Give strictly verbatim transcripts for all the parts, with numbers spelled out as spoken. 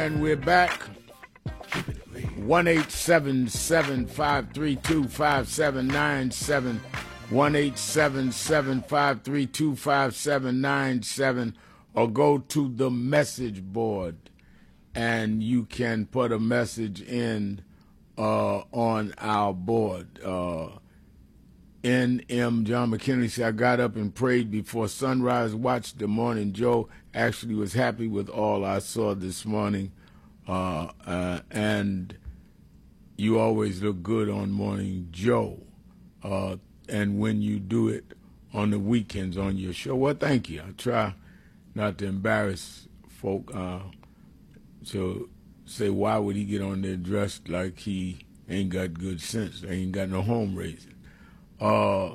And we're back. one eight seven seven, five three two, five seven nine seven. one eight seven seven, five three two, five seven nine seven. Or go to the message board and you can put a message in uh, on our board. Uh, N M John McKinley said, I got up and prayed before sunrise, watched the morning Joe. Actually was happy with all I saw this morning. Uh, uh, and you always look good on Morning Joe. Uh, and when you do it on the weekends on your show, well, thank you. I try not to embarrass folk. Uh, so say, why would he get on there dressed like he ain't got good sense? They ain't got no home raising. Uh,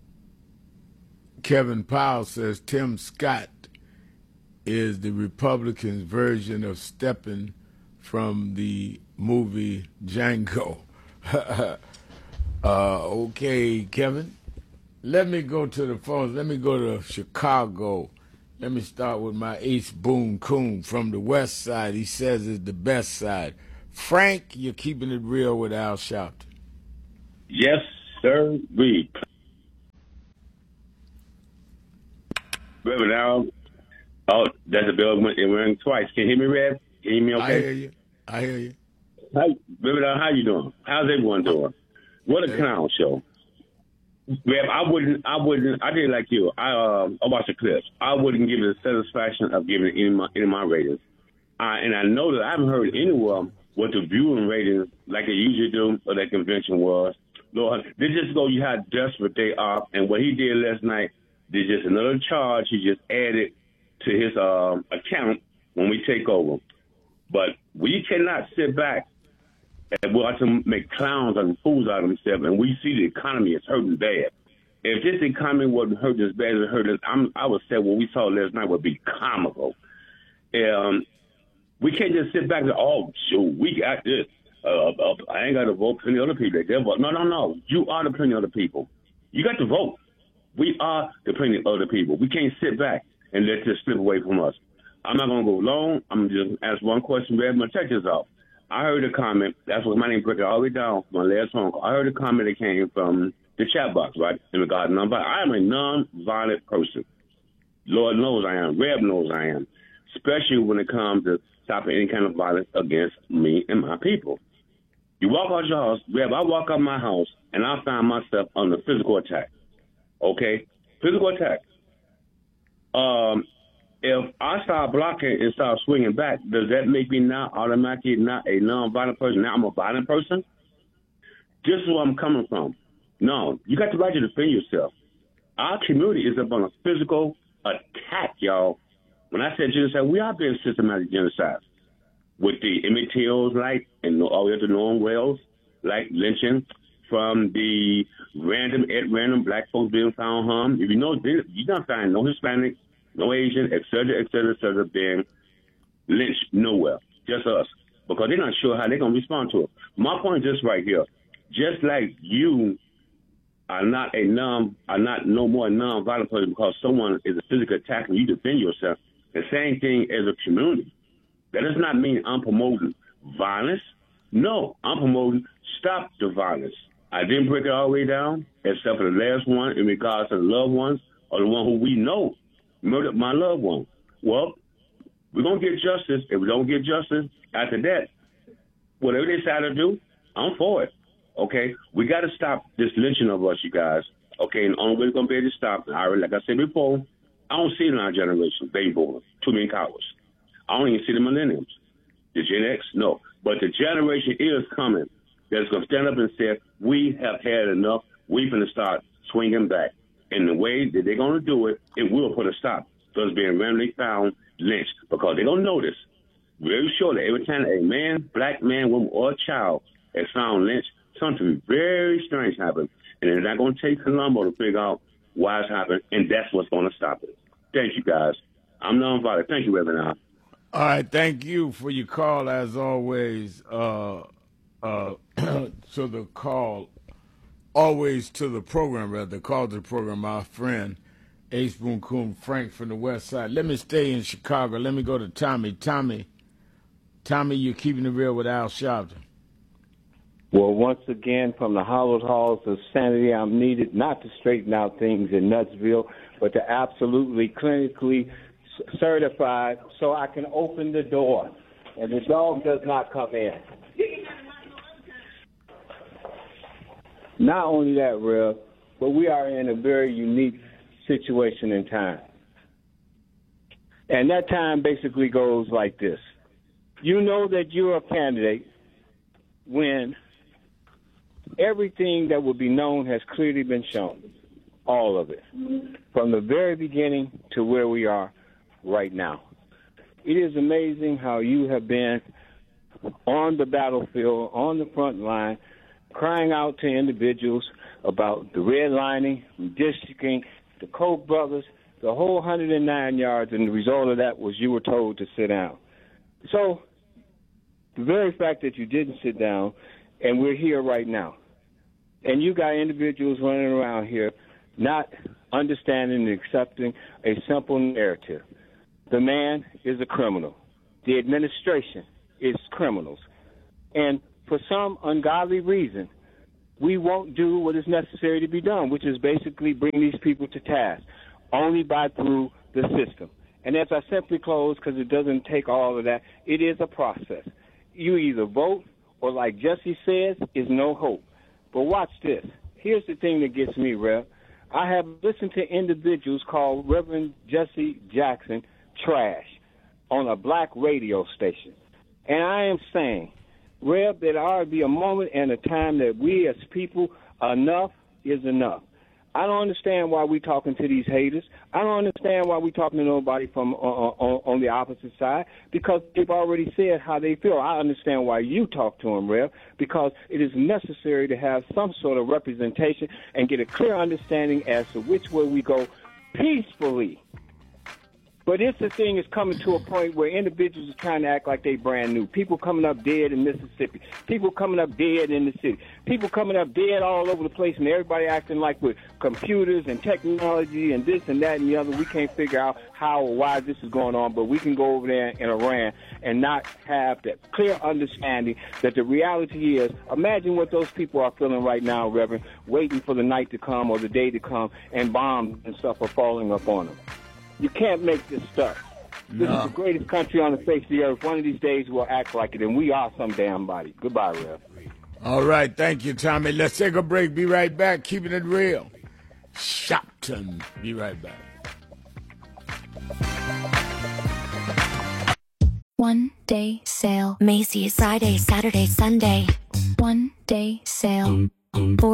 Kevin Powell says Tim Scott is the Republicans' version of Steppen from the movie Django. uh, okay, Kevin. Let me go to the phones. Let me go to Chicago. Let me start with my Ace Boone Coon from the west side. He says it's the best side. Frank, you're keeping it real with Al Sharpton. Yes, sir. We. Reverend Al. Oh, that's a bell. It rang twice. Can you hear me, Rev? Can you hear me okay? I hear you. I hear you. Hi, Reverend Al, how you doing? How's everyone doing? What a clown show. Rev, I wouldn't, I wouldn't, I didn't like you. I, uh, I watched the clips. I wouldn't give it the satisfaction of giving it any of my, any of my ratings. Uh, and I know that I haven't heard anywhere what the viewing ratings, like they usually do, or that convention was. Lord, they just go, you how desperate they are. And what he did last night, there's just another charge he just added to his um, account when we take over. But we cannot sit back and watch them make clowns and fools out of themselves, and we see the economy is hurting bad. If this economy wasn't hurting as bad as it hurt us, I'm, I would say what we saw last night would be comical. Um, we can't just sit back and say, oh, shoot, we got this. Uh, uh, I ain't got to vote plenty other people. They vote. No, no, no. You are the plenty other people. You got to vote. We are the plenty other people. We can't sit back and let this slip away from us. I'm not going to go long. I'm just ask one question. Rev, my check this out. I heard a comment. That's what my name broke it all the way down. My last phone call. I heard a comment that came from the chat box, right? In regard to nonviolent. I am a non-violent person. Lord knows I am. Rev knows I am. Especially when it comes to stopping any kind of violence against me and my people. You walk out your house, Rev, I walk out my house, and I find myself under physical attack. Okay? Physical attack. Um, if I start blocking and start swinging back, does that make me now automatically not a non-violent person? Now I'm a violent person? This is where I'm coming from. No, you got the right to defend yourself. Our community is up on a physical attack, y'all. When I said genocide, we are being systematic genocide. With the Emmett Tills, like, and all the way up to Norman Wells, like lynching, from the random, at random black folks being found harmed. If you know, you're not finding no Hispanic, no Asian, et cetera, et cetera, et cetera, being lynched nowhere. Just us. Because they're not sure how they're going to respond to it. My point is just right here. Just like you are not a non, are not no more non-violent person because someone is a physical attack and you defend yourself, the same thing as a community. That does not mean I'm promoting violence. No, I'm promoting stop the violence. I didn't break it all the way down, except for the last one in regards to the loved ones or the one who we know murdered my loved one. Well, we're going to get justice. If we don't get justice, after that, whatever they decide to do, I'm for it. Okay? We got to stop this lynching of us, you guys. Okay? And the only way we're going to be able to stop, I already, like I said before, I don't see it in our generation, baby boomers, too many cowards. I don't even see the millennials. The Gen X, no. But the generation is coming that's going to stand up and say, we have had enough. We're going to start swinging back. And the way that they're going to do it, it will put a stop to us being randomly found lynched because they're going to notice very shortly every time a man, black man, woman, or child is found lynched, something very strange happens. And they're not going to take Columbo to figure out why it's happening, and that's what's going to stop it. Thank you, guys. I'm nonviolent. Thank you, Reverend Al. All right, thank you for your call, as always, uh, uh, to the call, always to the program, rather, call to the program, my friend, Ace Boone Coon Frank from the west side. Let me stay in Chicago. Let me go to Tommy. Tommy, Tommy, you're keeping it real with Al Sharpton. Well, once again, from the hallowed halls of sanity, I'm needed not to straighten out things in Nutsville, but to absolutely clinically certified so I can open the door and the dog does not come in. Not only that, Rev, but we are in a very unique situation in time. And that time basically goes like this. You know that you're a candidate when everything that will be known has clearly been shown, all of it, from the very beginning to where we are right now. It is amazing how you have been on the battlefield, on the front line, crying out to individuals about the redlining, redistricting, the Koch brothers, the whole one hundred nine yards, and the result of that was you were told to sit down. So the very fact that you didn't sit down, and we're here right now, and you got individuals running around here not understanding and accepting a simple narrative. The man is a criminal. The administration is criminals. And for some ungodly reason, we won't do what is necessary to be done, which is basically bring these people to task, only by through the system. And as I simply close, because it doesn't take all of that, it is a process. You either vote or, like Jesse says, is no hope. But watch this. Here's the thing that gets me, Rev. I have listened to individuals call Reverend Jesse Jackson trash on a black radio station. And I am saying, Rev, there ought to be a moment and a time that we as people, enough is enough. I don't understand why we're talking to these haters. I don't understand why we're talking to nobody from uh, on, on the opposite side, because they've already said how they feel. I understand why you talk to them, Rev, because it is necessary to have some sort of representation and get a clear understanding as to which way we go peacefully. But this the thing is coming to a point where individuals are trying to act like they brand new. People coming up dead in Mississippi. People coming up dead in the city. People coming up dead all over the place, and everybody acting like with computers and technology and this and that and the other. We can't figure out how or why this is going on, but we can go over there in Iran and not have that clear understanding that the reality is, imagine what those people are feeling right now, Reverend, waiting for the night to come or the day to come, and bombs and stuff are falling up on them. You can't make this stuff. This no. is the greatest country on the face of the earth. One of these days we'll act like it, and we are some damn body. Goodbye, Rev. All right. Thank you, Tommy. Let's take a break. Be right back. Keeping it real. Sharpton. Be right back. One day sale. Macy's. Friday, Saturday, Sunday. One day sale. Four